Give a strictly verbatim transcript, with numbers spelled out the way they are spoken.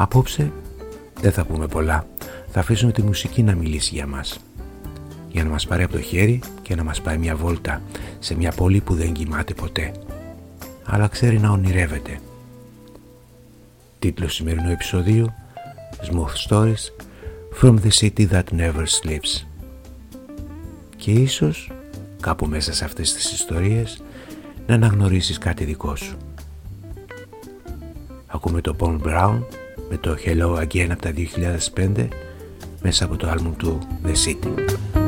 Απόψε δεν θα πούμε πολλά. Θα αφήσουμε τη μουσική να μιλήσει για μας. Για να μας πάρει από το χέρι και να μας πάει μια βόλτα σε μια πόλη που δεν κοιμάται ποτέ, αλλά ξέρει να ονειρεύεται. Τίτλος σημερινού επεισοδίου: Smooth Stories from the City That Never Sleeps. Και ίσως κάπου μέσα σε αυτές τις ιστορίες να αναγνωρίσεις κάτι δικό σου. Ακούμε το Paul Brown με το Hello Again από τα δύο χιλιάδες πέντε μέσα από το άλμπουμ του The City.